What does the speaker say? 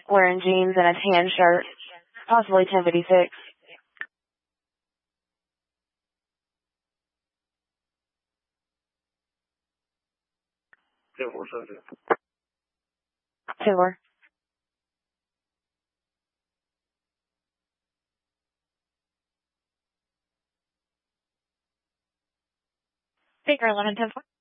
wearing jeans and a tan shirt, possibly 1056. Taylor. Baker 1110.